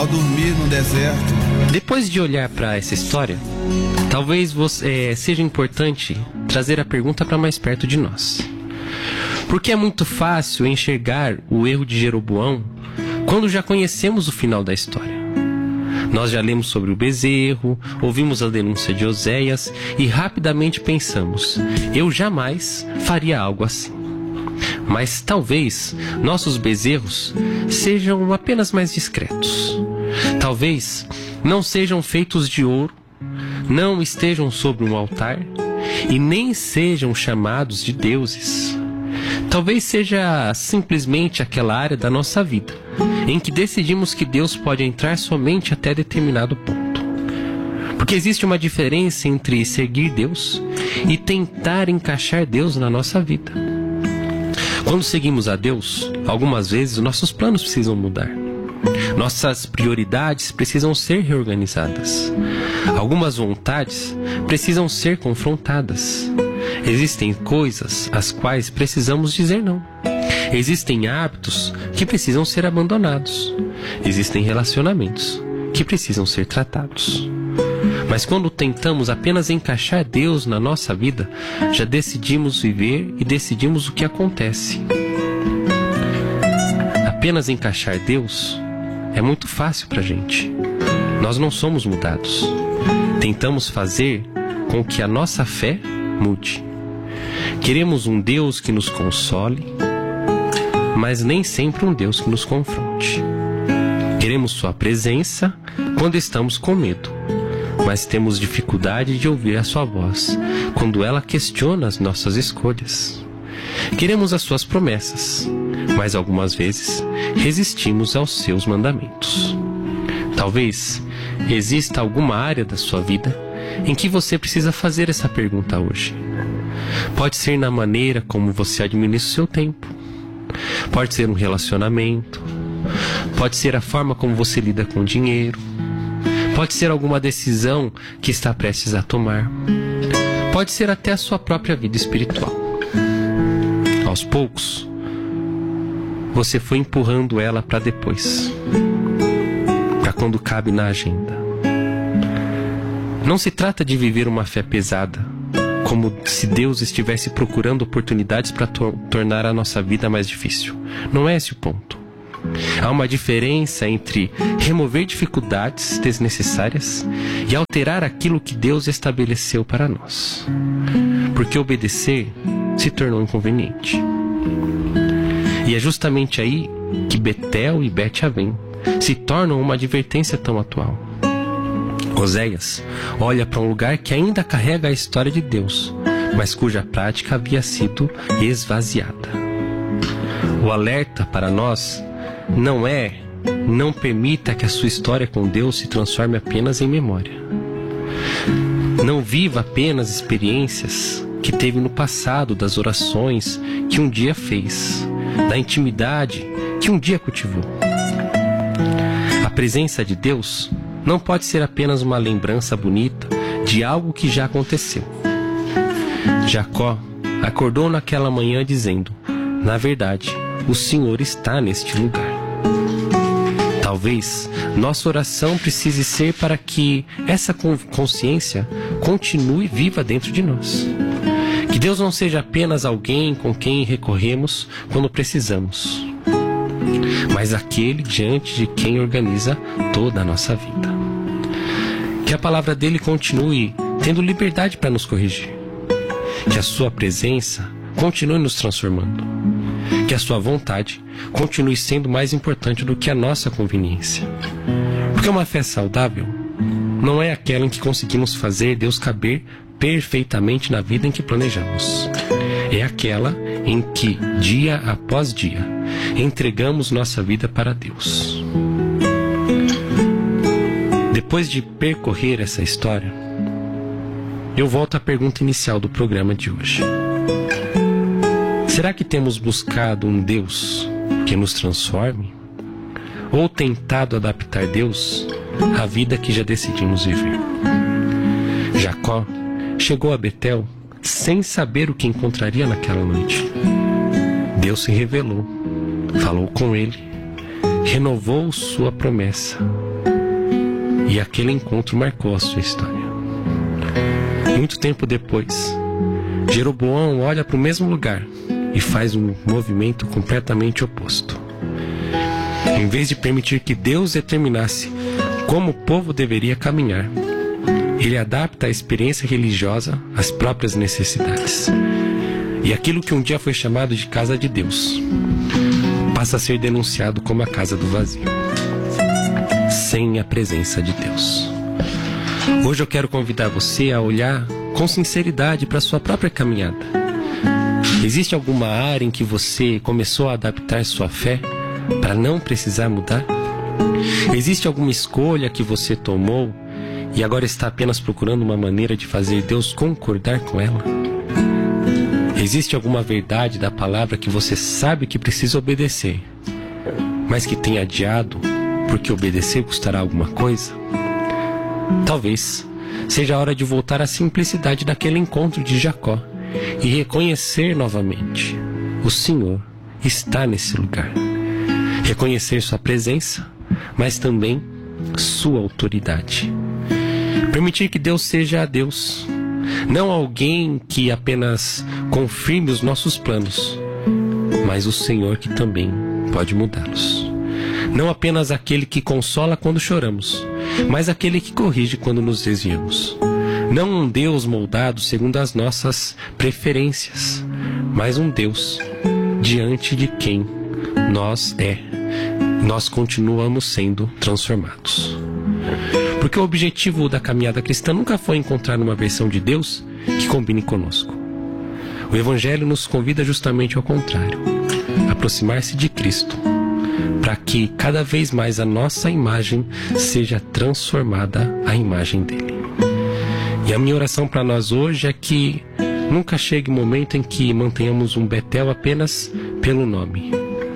ao dormir no deserto. Depois de olhar para essa história, talvez seja importante trazer a pergunta para mais perto de nós. Porque é muito fácil enxergar o erro de Jeroboão quando já conhecemos o final da história. Nós já lemos sobre o bezerro, ouvimos a denúncia de Oséias e rapidamente pensamos: eu jamais faria algo assim. Mas talvez nossos bezerros sejam apenas mais discretos. Talvez não sejam feitos de ouro, não estejam sobre um altar e nem sejam chamados de deuses. Talvez seja simplesmente aquela área da nossa vida em que decidimos que Deus pode entrar somente até determinado ponto. Porque existe uma diferença entre seguir Deus e tentar encaixar Deus na nossa vida. Quando seguimos a Deus, algumas vezes nossos planos precisam mudar. Nossas prioridades precisam ser reorganizadas. Algumas vontades precisam ser confrontadas. Existem coisas às quais precisamos dizer não. Existem hábitos que precisam ser abandonados. Existem relacionamentos que precisam ser tratados. Mas quando tentamos apenas encaixar Deus na nossa vida, já decidimos viver e decidimos o que acontece. Apenas encaixar Deus é muito fácil pra gente. Nós não somos mudados. Tentamos fazer com que a nossa fé mude. Queremos um Deus que nos console, mas nem sempre um Deus que nos confronte. Queremos sua presença quando estamos com medo, mas temos dificuldade de ouvir a sua voz quando ela questiona as nossas escolhas. Queremos as suas promessas, mas algumas vezes resistimos aos seus mandamentos. Talvez exista alguma área da sua vida em que você precisa fazer essa pergunta hoje. Pode ser na maneira como você administra o seu tempo. Pode ser um relacionamento. Pode ser a forma como você lida com o dinheiro. Pode ser alguma decisão que está prestes a tomar. Pode ser até a sua própria vida espiritual. Aos poucos, você foi empurrando ela para depois, para quando cabe na agenda. Não se trata de viver uma fé pesada, como se Deus estivesse procurando oportunidades para tornar a nossa vida mais difícil. Não é esse o ponto. Há uma diferença entre remover dificuldades desnecessárias e alterar aquilo que Deus estabeleceu para nós. Porque obedecer se tornou inconveniente. E é justamente aí que Betel e Bet-Avém se tornam uma advertência tão atual. Oséias olha para um lugar que ainda carrega a história de Deus, mas cuja prática havia sido esvaziada. O alerta para nós não permita que a sua história com Deus se transforme apenas em memória. Não viva apenas experiências que teve no passado, das orações que um dia fez, da intimidade que um dia cultivou. A presença de Deus não pode ser apenas uma lembrança bonita de algo que já aconteceu. Jacó acordou naquela manhã dizendo: na verdade, o Senhor está neste lugar. Talvez nossa oração precise ser para que essa consciência continue viva dentro de nós. Que Deus não seja apenas alguém com quem recorremos quando precisamos, mas aquele diante de quem organiza toda a nossa vida. Que a palavra dele continue tendo liberdade para nos corrigir. Que a sua presença continue nos transformando. Que a sua vontade continue sendo mais importante do que a nossa conveniência. Porque uma fé saudável não é aquela em que conseguimos fazer Deus caber perfeitamente na vida em que planejamos. É aquela em que, dia após dia, entregamos nossa vida para Deus. Depois de percorrer essa história, eu volto à pergunta inicial do programa de hoje. Será que temos buscado um Deus que nos transforme? Ou tentado adaptar Deus à vida que já decidimos viver? Jacó chegou a Betel sem saber o que encontraria naquela noite. Deus se revelou, falou com ele, renovou sua promessa E aquele encontro marcou a sua história. Muito tempo depois, Jeroboão olha para o mesmo lugar e faz um movimento completamente oposto. Em vez de permitir que Deus determinasse como o povo deveria caminhar, ele adapta a experiência religiosa às próprias necessidades. E aquilo que um dia foi chamado de casa de Deus passa a ser denunciado como a casa do vazio, sem a presença de Deus. Hoje eu quero convidar você a olhar com sinceridade para a sua própria caminhada. Existe alguma área em que você começou a adaptar sua fé para não precisar mudar? Existe alguma escolha que você tomou e agora está apenas procurando uma maneira de fazer Deus concordar com ela? Existe alguma verdade da palavra que você sabe que precisa obedecer, mas que tem adiado porque obedecer custará alguma coisa? Talvez seja a hora de voltar à simplicidade daquele encontro de Jacó e reconhecer novamente: o Senhor está nesse lugar. Reconhecer sua presença, mas também sua autoridade. Permitir que Deus seja Deus, não alguém que apenas confirme os nossos planos, mas o Senhor que também pode mudá-los. Não apenas aquele que consola quando choramos, mas aquele que corrige quando nos desviamos. Não um Deus moldado segundo as nossas preferências, mas um Deus diante de quem nós continuamos sendo transformados. Porque o objetivo da caminhada cristã nunca foi encontrar uma versão de Deus que combine conosco. O Evangelho nos convida justamente ao contrário, aproximar-se de Cristo, para que cada vez mais a nossa imagem seja transformada à imagem dele. E a minha oração para nós hoje é que nunca chegue o momento em que mantenhamos um Betel apenas pelo nome.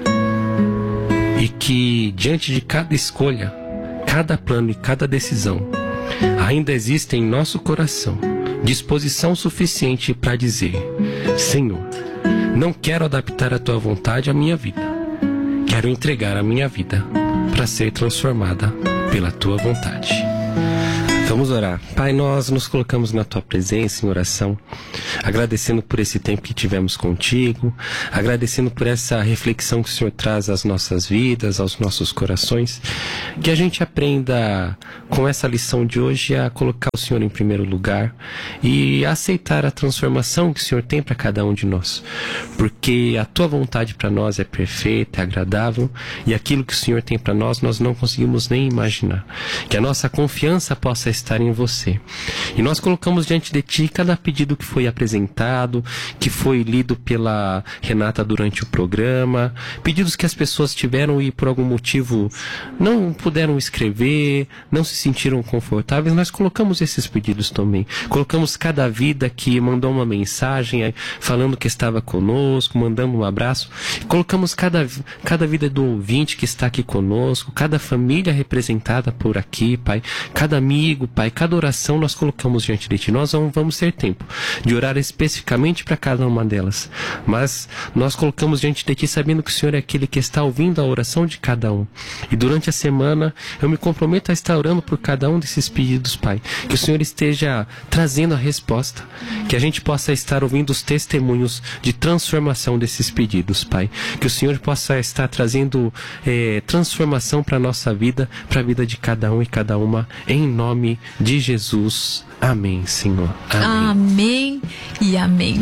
E que diante de cada escolha, cada plano e cada decisão, ainda existe em nosso coração disposição suficiente para dizer: Senhor, não quero adaptar a Tua vontade à minha vida. Quero entregar a minha vida para ser transformada pela Tua vontade. Vamos orar. Pai, nós nos colocamos na Tua presença em oração, agradecendo por esse tempo que tivemos contigo, agradecendo por essa reflexão que o Senhor traz às nossas vidas, aos nossos corações, que a gente aprenda com essa lição de hoje a colocar o Senhor em primeiro lugar e a aceitar a transformação que o Senhor tem para cada um de nós, porque a Tua vontade para nós é perfeita, é agradável, e aquilo que o Senhor tem para nós não conseguimos nem imaginar. Que a nossa confiança possa estar em Você. E nós colocamos diante de Ti cada pedido que foi apresentado, que foi lido pela Renata durante o programa, pedidos que as pessoas tiveram e por algum motivo não puderam escrever, não se sentiram confortáveis. Nós colocamos esses pedidos também. Colocamos cada vida que mandou uma mensagem falando que estava conosco, mandando um abraço. Colocamos cada vida do ouvinte que está aqui conosco, cada família representada por aqui, Pai, cada amigo, Pai, cada oração nós colocamos diante de Ti. Nós não vamos ter tempo de orar especificamente para cada uma delas, mas nós colocamos diante de Ti sabendo que o Senhor é aquele que está ouvindo a oração de cada um. E durante a semana eu me comprometo a estar orando por cada um desses pedidos, Pai. Que o Senhor esteja trazendo a resposta, que a gente possa estar ouvindo os testemunhos de transformação desses pedidos, Pai. Que o Senhor possa estar trazendo transformação para a nossa vida, para a vida de cada um e cada uma, em nome de Jesus. Amém, Senhor. Amém. Amém e amém.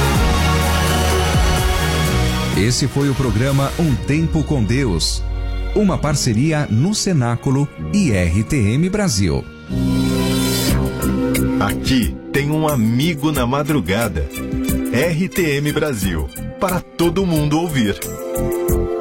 Esse foi o programa Um Tempo com Deus, uma parceria no Cenáculo e RTM Brasil. Aqui tem um amigo na madrugada. RTM Brasil, para todo mundo ouvir.